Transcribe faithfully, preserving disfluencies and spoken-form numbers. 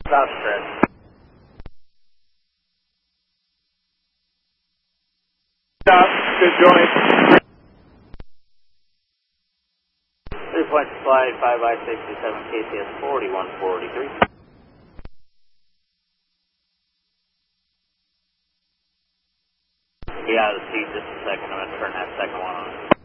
Stop stress. Stop, good joint. three point slide, five by sixty-seven, K C S forty-one forty-three. Get out of the seat just a second, I'm going to turn that second one on.